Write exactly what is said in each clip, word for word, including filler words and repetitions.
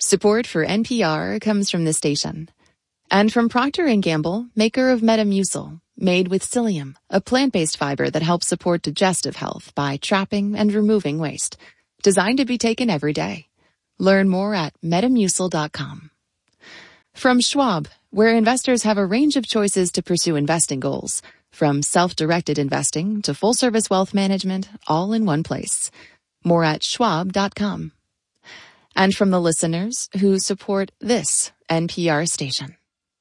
Support for N P R comes from this station. And from Procter and Gamble, maker of Metamucil, made with psyllium, a plant-based fiber that helps support digestive health by trapping and removing waste. Designed to be taken every day. Learn more at metamucil dot com. From Schwab, where investors have a range of choices to pursue investing goals, from self-directed investing to full-service wealth management, all in one place. More at schwab dot com. And from the listeners who support this N P R station.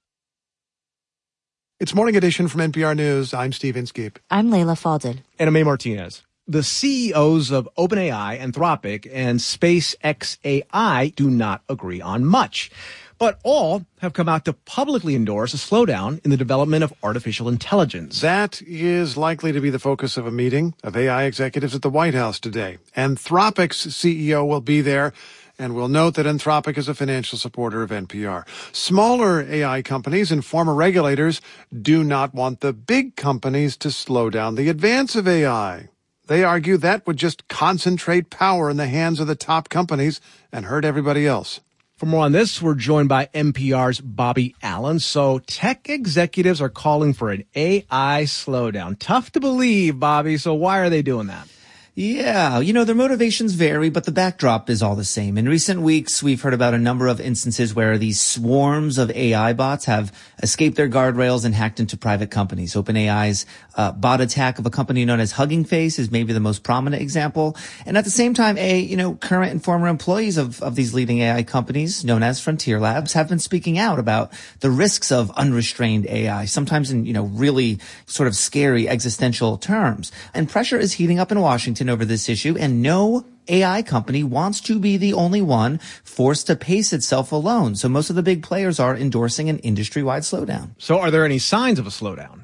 It's Morning Edition from N P R News. I'm Steve Inskeep. I'm Leila Fadel. And I'm May Martinez. The C E Os of OpenAI, Anthropic, and SpaceX A I do not agree on much. But all have come out to publicly endorse a slowdown in the development of artificial intelligence. That is likely to be the focus of a meeting of A I executives at the White House today. Anthropic's C E O will be there, and we'll note that Anthropic is a financial supporter of N P R. Smaller A I companies and former regulators do not want the big companies to slow down the advance of A I. They argue that would just concentrate power in the hands of the top companies and hurt everybody else. For more on this, we're joined by N P R's Bobby Allen. So tech executives are calling for an A I slowdown. Tough to believe, Bobby. So why are they doing that? Yeah, you know, their motivations vary, but the backdrop is all the same. In recent weeks, we've heard about a number of instances where these swarms of A I bots have escaped their guardrails and hacked into private companies. OpenAI's uh, bot attack of a company known as Hugging Face is maybe the most prominent example. And at the same time, a you know, current and former employees of, of these leading A I companies, known as Frontier Labs, have been speaking out about the risks of unrestrained A I, sometimes in, you know, really sort of scary existential terms. And pressure is heating up in Washington over this issue, and no A I company wants to be the only one forced to pace itself alone. So most of the big players are endorsing an industry-wide slowdown. So are there any signs of a slowdown?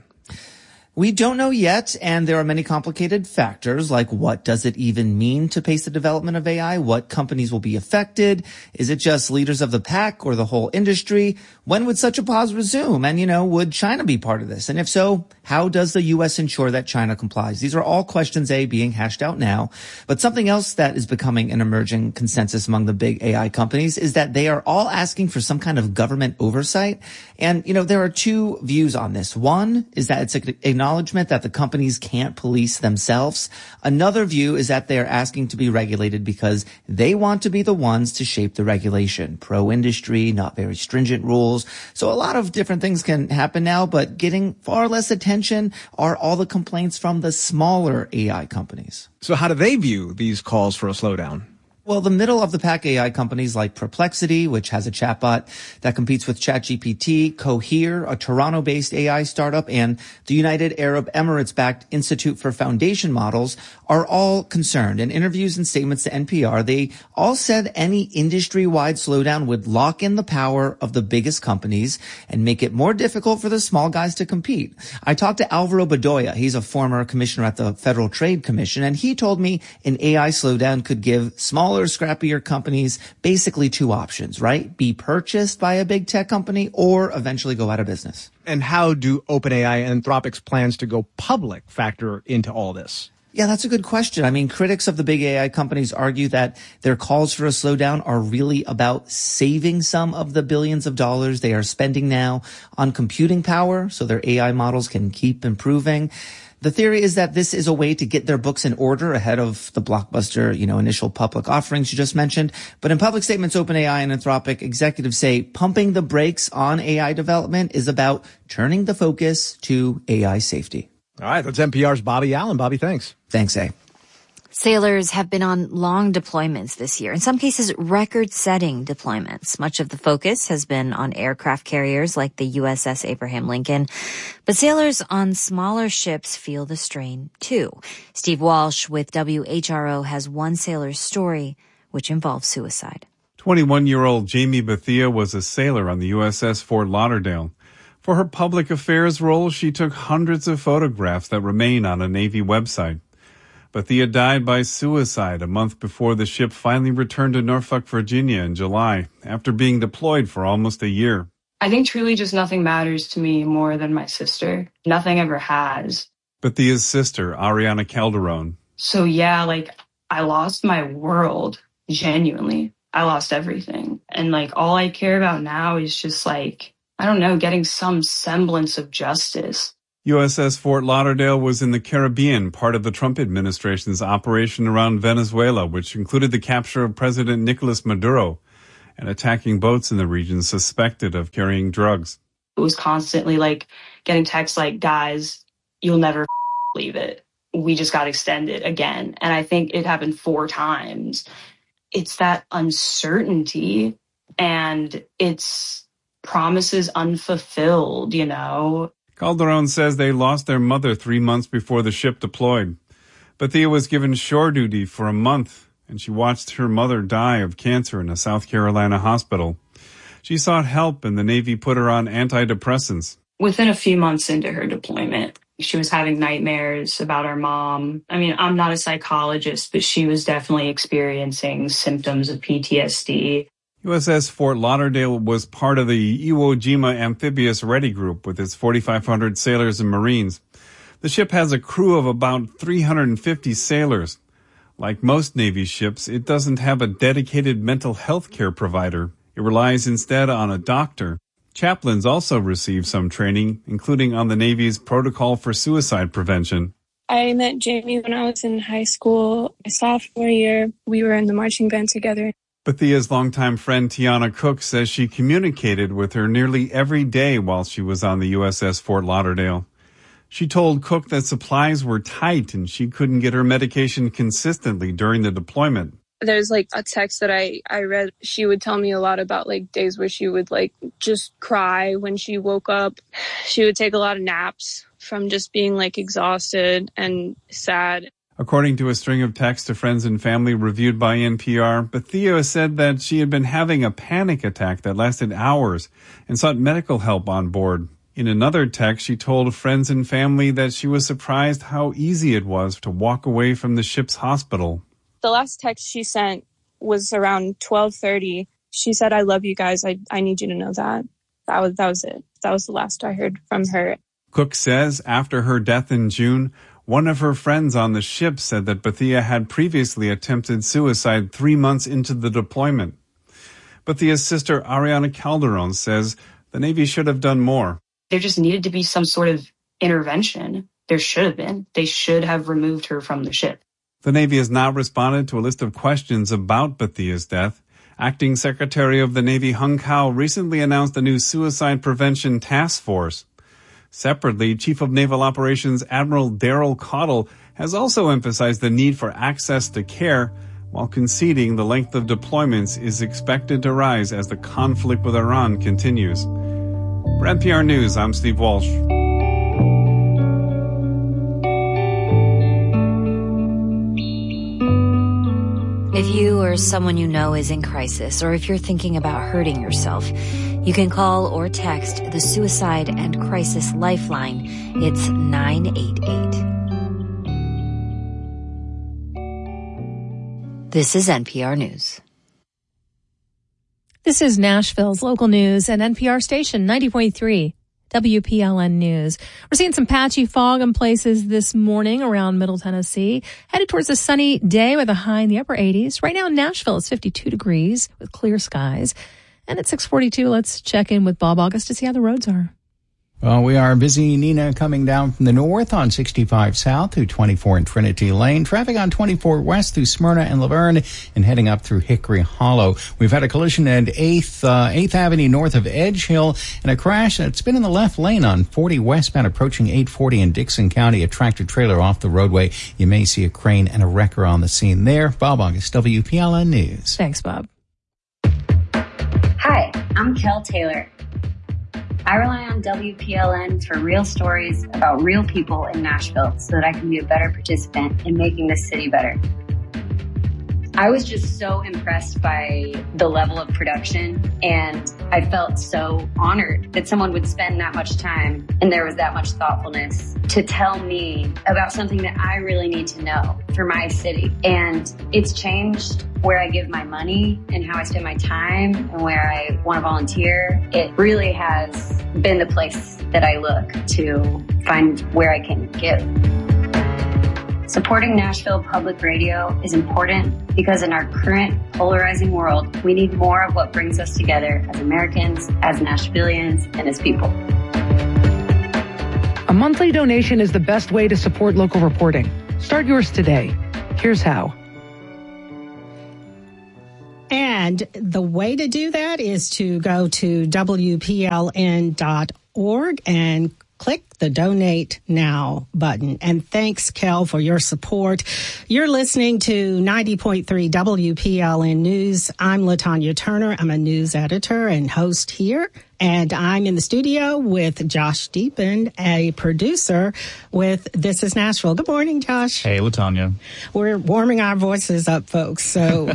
We don't know yet, and there are many complicated factors, like what does it even mean to pace the development of A I? What companies will be affected? Is it just leaders of the pack or the whole industry? When would such a pause resume? And, you know, would China be part of this? And if so, how does the U S ensure that China complies? These are all questions, A, being hashed out now. But something else that is becoming an emerging consensus among the big A I companies is that they are all asking for some kind of government oversight. And, you know, there are two views on this. One is that it's an acknowledgement that the companies can't police themselves. Another view is that they're asking to be regulated because they want to be the ones to shape the regulation. Pro-industry, not very stringent rules. So a lot of different things can happen now, but getting far less attention are all the complaints from the smaller A I companies. So how do they view these calls for a slowdown? Well, the middle of the pack A I companies like Perplexity, which has a chatbot that competes with ChatGPT, Cohere, a Toronto-based A I startup, and the United Arab Emirates-backed Institute for Foundation Models are all concerned. In interviews and statements to N P R, they all said any industry-wide slowdown would lock in the power of the biggest companies and make it more difficult for the small guys to compete. I talked to Alvaro Bedoya. He's a former commissioner at the Federal Trade Commission, and he told me an A I slowdown could give small scrappier companies basically two options, right? Be purchased by a big tech company or eventually go out of business. And how do OpenAI and Anthropic's plans to go public factor into all this? Yeah, that's a good question. I mean, critics of the big A I companies argue that their calls for a slowdown are really about saving some of the billions of dollars they are spending now on computing power so their A I models can keep improving. The theory is that this is a way to get their books in order ahead of the blockbuster, you know, initial public offerings you just mentioned. But in public statements, OpenAI and Anthropic executives say pumping the brakes on A I development is about turning the focus to A I safety. All right, that's N P R's Bobby Allen. Bobby, thanks. Thanks, A. Sailors have been on long deployments this year, in some cases record-setting deployments. Much of the focus has been on aircraft carriers like the U S S Abraham Lincoln. But sailors on smaller ships feel the strain, too. Steve Walsh with W H R O has one sailor's story, which involves suicide. twenty-one-year-old Jamie Bethia was a sailor on the U S S Fort Lauderdale. For her public affairs role, she took hundreds of photographs that remain on a Navy website. Bethia died by suicide a month before the ship finally returned to Norfolk, Virginia in July, after being deployed for almost a year. I think truly just nothing matters to me more than my sister. Nothing ever has. Bethia's sister, Ariana Calderon. So yeah, like, I lost my world, genuinely. I lost everything. And like, all I care about now is just like, I don't know, getting some semblance of justice. U S S Fort Lauderdale was in the Caribbean, part of the Trump administration's operation around Venezuela, which included the capture of President Nicolas Maduro and attacking boats in the region suspected of carrying drugs. It was constantly like getting texts like, guys, you'll never leave it. We just got extended again. And I think it happened four times. It's that uncertainty and it's promises unfulfilled, you know. Calderon says they lost their mother three months before the ship deployed. Bethia was given shore duty for a month, and she watched her mother die of cancer in a South Carolina hospital. She sought help, and the Navy put her on antidepressants. Within a few months into her deployment, she was having nightmares about her mom. I mean, I'm not a psychologist, but she was definitely experiencing symptoms of P T S D. U S S Fort Lauderdale was part of the Iwo Jima Amphibious Ready Group with its forty-five hundred sailors and Marines. The ship has a crew of about three hundred fifty sailors. Like most Navy ships, it doesn't have a dedicated mental health care provider. It relies instead on a doctor. Chaplains also receive some training, including on the Navy's protocol for suicide prevention. I met Jamie when I was in high school. My sophomore year, we were in the marching band together. Bethia's longtime friend Tiana Cook says she communicated with her nearly every day while she was on the U S S Fort Lauderdale. She told Cook that supplies were tight and she couldn't get her medication consistently during the deployment. There's like a text that I, I read. She would tell me a lot about like days where she would like just cry when she woke up. She would take a lot of naps from just being like exhausted and sad. According to a string of texts to friends and family reviewed by N P R, Bethia said that she had been having a panic attack that lasted hours and sought medical help on board. In another text, she told friends and family that she was surprised how easy it was to walk away from the ship's hospital. The last text she sent was around twelve thirty. She said, I love you guys. I, I need you to know that. That was, that was it. That was the last I heard from her. Cook says after her death in June, one of her friends on the ship said that Bethia had previously attempted suicide three months into the deployment. Bethia's sister Ariana Calderon says the Navy should have done more. There just needed to be some sort of intervention. There should have been. They should have removed her from the ship. The Navy has now responded to a list of questions about Bethia's death. Acting Secretary of the Navy Hung Kao recently announced a new suicide prevention task force. Separately, Chief of Naval Operations Admiral Daryl Caudill has also emphasized the need for access to care, while conceding the length of deployments is expected to rise as the conflict with Iran continues. For N P R News, I'm Steve Walsh. If you or someone you know is in crisis, or if you're thinking about hurting yourself, you can call or text the Suicide and Crisis Lifeline. It's nine eight eight. This is N P R News. This is Nashville's local news and N P R station ninety point three. W P L N News. We're seeing some patchy fog in places this morning around Middle Tennessee. Headed towards a sunny day with a high in the upper eighties. Right now in Nashville, it's fifty-two degrees with clear skies. And at six forty-two, let's check in with Bob August to see how the roads are. Well, we are busy, Nina, coming down from the north on sixty-five south through twenty-four and Trinity Lane. Traffic on twenty-four west through Smyrna and Laverne and heading up through Hickory Hollow. We've had a collision at eighth, uh, eighth Avenue north of Edge Hill and a crash that's been in the left lane on forty westbound approaching eight forty in Dixon County. A tractor trailer off the roadway. You may see a crane and a wrecker on the scene there. Bob August, W P L N News. Thanks, Bob. Hi, I'm Kel Taylor. I rely on W P L N for real stories about real people in Nashville so that I can be a better participant in making this city better. I was just so impressed by the level of production, and I felt so honored that someone would spend that much time and there was that much thoughtfulness to tell me about something that I really need to know for my city. And it's changed where I give my money and how I spend my time and where I want to volunteer. It really has been the place that I look to find where I can give. Supporting Nashville Public Radio is important because in our current polarizing world, we need more of what brings us together as Americans, as Nashvillians, and as people. A monthly donation is the best way to support local reporting. Start yours today. Here's how. And the way to do that is to go to W P L N dot org and click the Donate Now button. And thanks, Kel, for your support. You're listening to ninety point three W P L N News. I'm LaTanya Turner. I'm a news editor and host here. And I'm in the studio with Josh Deepen, a producer with This is Nashville. Good morning, Josh. Hey, LaTanya. We're warming our voices up, folks, so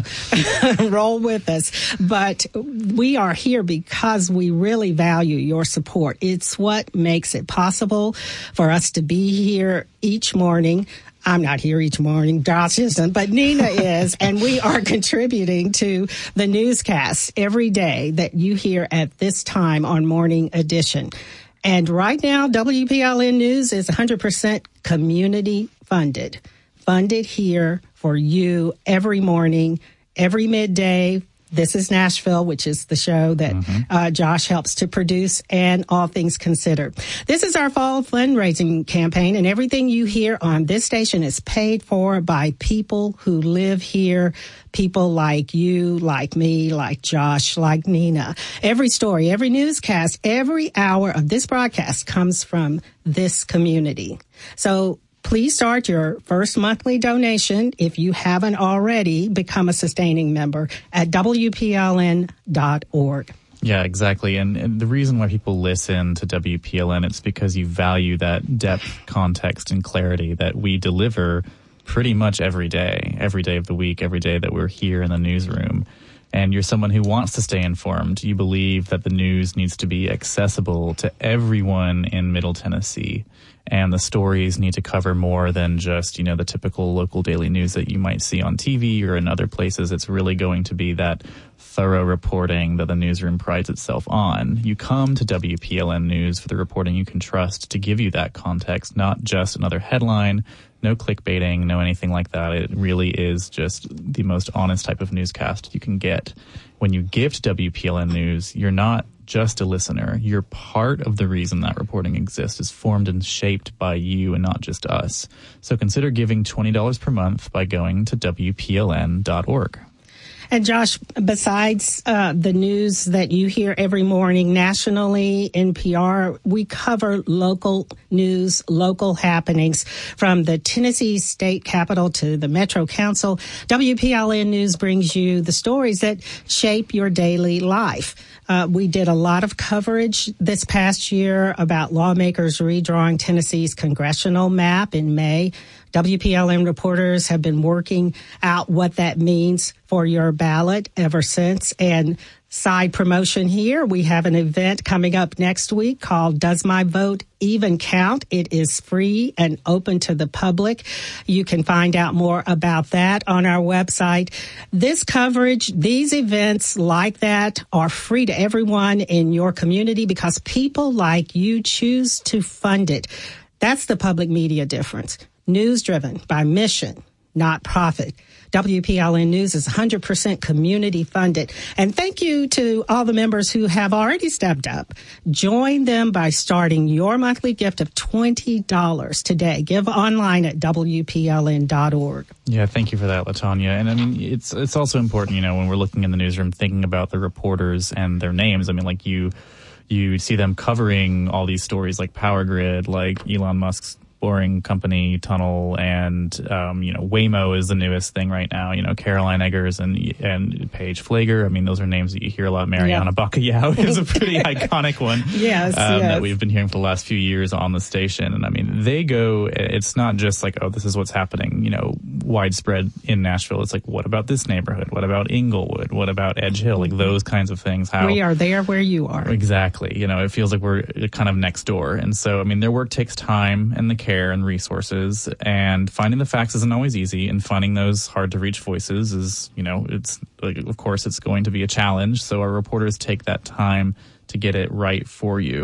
roll with us. But we are here because we really value your support. It's what makes it possible for us to be here each morning. I'm not here each morning. Josh isn't, but Nina is. And we are contributing to the newscasts every day that you hear at this time on Morning Edition. And right now, W P L N News is one hundred percent community funded. Funded here for you every morning, every midday. This is Nashville, which is the show that mm-hmm. uh, Josh helps to produce, and All Things Considered. This is our fall fundraising campaign, and everything you hear on this station is paid for by people who live here, people like you, like me, like Josh, like Nina. Every story, every newscast, every hour of this broadcast comes from this community. So please start your first monthly donation. If you haven't already, become a sustaining member at W P L N dot org. Yeah, exactly. And, and the reason why people listen to W P L N, it's because you value that depth, context, and clarity that we deliver pretty much every day, every day of the week, every day that we're here in the newsroom. And you're someone who wants to stay informed. You believe that the news needs to be accessible to everyone in Middle Tennessee. And the stories need to cover more than just, you know, the typical local daily news that you might see on T V or in other places. It's really going to be that thorough reporting that the newsroom prides itself on. You come to W P L N News for the reporting you can trust to give you that context, not just another headline, no clickbaiting, no anything like that. It really is just the most honest type of newscast you can get. When you gift W P L N News, you're not just a listener. You're part of the reason that reporting exists, is formed and shaped by you and not just us. So consider giving twenty dollars per month by going to W P L N dot org. And Josh, besides uh, the news that you hear every morning nationally, N P R, we cover local news, local happenings from the Tennessee State Capitol to the Metro Council. W P L N News brings you the stories that shape your daily life. Uh, we did a lot of coverage this past year about lawmakers redrawing Tennessee's congressional map in May. W P L N reporters have been working out what that means for your ballot ever since. And side promotion here, we have an event coming up next week called Does My Vote Even Count? It is free and open to the public. You can find out more about that on our website. This coverage, these events like that are free to everyone in your community because people like you choose to fund it. That's the public media difference. News driven by mission, not profit. W P L N News is one hundred percent community funded. And thank you to all the members who have already stepped up. Join them by starting your monthly gift of twenty dollars today. Give online at W P L N dot org. Yeah, thank you for that, LaTanya. And I mean, it's it's also important, you know, when we're looking in the newsroom, thinking about the reporters and their names. I mean, like you, you see them covering all these stories like Power Grid, like Elon Musk's Boring Company tunnel, and um, you know, Waymo is the newest thing right now. You know, Caroline Eggers and and Paige Flager. I mean, those are names that you hear a lot. Mariana yeah. Bacalhau is a pretty iconic one. Yes, um, yes, that we've been hearing for the last few years on the station. And I mean, they go. It's not just like, oh, this is what's happening, you know, widespread in Nashville. It's like, what about this neighborhood? What about Inglewood? What about Edge Hill? Like those kinds of things. How we are there where you are. Exactly. You know, it feels like we're kind of next door. And so, I mean, their work takes time and the care and resources, and finding the facts isn't always easy, and finding those hard to reach voices is, you know, it's like, of course it's going to be a challenge. So our reporters take that time to get it right for you.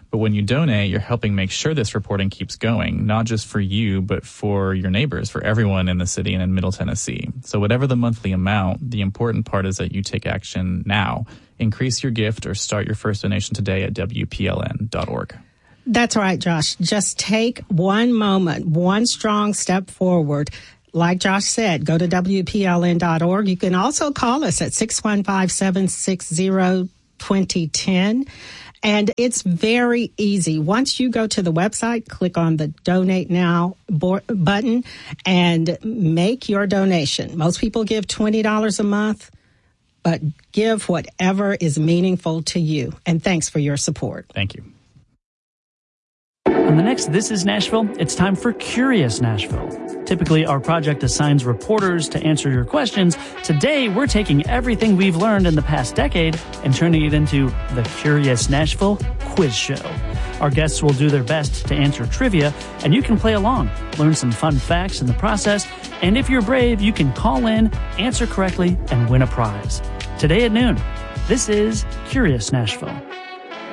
But when you donate, you're helping make sure this reporting keeps going, not just for you, but for your neighbors, for everyone in the city and in Middle Tennessee. So whatever the monthly amount, the important part is that you take action now. Increase your gift or start your first donation today at W P L N dot org. That's right, Josh. Just take one moment, one strong step forward. Like Josh said, go to W P L N dot org. You can also call us at six one five, seven six zero, two zero one zero. And it's very easy. Once you go to the website, click on the Donate Now button and make your donation. Most people give twenty dollars a month, but give whatever is meaningful to you. And thanks for your support. Thank you. On the next This Is Nashville, it's time for Curious Nashville. Typically, our project assigns reporters to answer your questions. Today, we're taking everything we've learned in the past decade and turning it into the Curious Nashville Quiz Show. Our guests will do their best to answer trivia, and you can play along, learn some fun facts in the process, and if you're brave, you can call in, answer correctly, and win a prize. Today at noon, this is Curious Nashville.